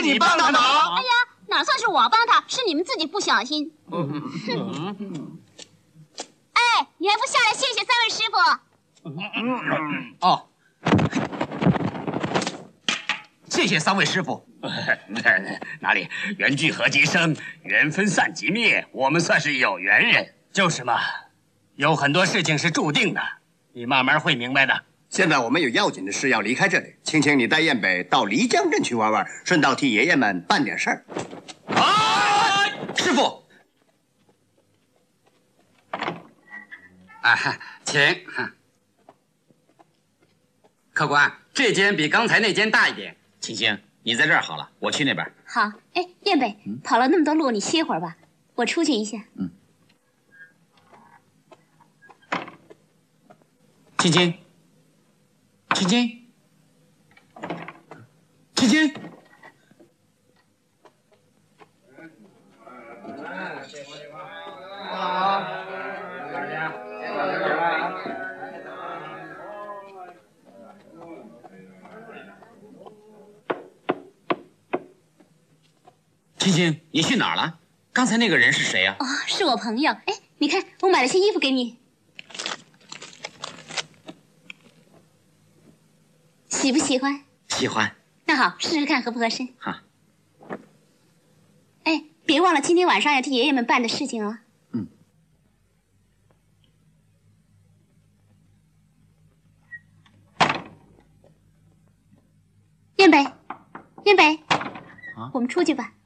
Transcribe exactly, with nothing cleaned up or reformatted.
你帮他忙。 哎呀，哪算是我帮他，是你们自己不小心。 嗯哼。哎，你还不下来谢谢三位师傅？ 嗯哦，谢谢三位师傅。 哪里，缘聚合即生，缘分散即灭，我们算是有缘人。 就是嘛，有很多事情是注定的，你慢慢会明白的。 现在我们有要紧的事要离开这里，请请你带燕北到漓江镇去玩玩，顺道替爷爷们办点事儿。 啊，师傅。 啊，请。客官，这间比刚才那间大一点。 青青，你在这儿好了，我去那边。 好，哎，燕北，嗯、跑了那么多路，你歇会儿吧，我出去一下。 嗯。青青，青青，青青。青青，你去哪儿了？刚才那个人是谁呀？ 哦，是我朋友。哎，你看，我买了些衣服给你，喜不喜欢？ 喜欢。 那好，试试看合不合身。 好。 哎，别忘了今天晚上要替爷爷们办的事情哦。 嗯。 燕北，燕北， 啊， 我们出去吧。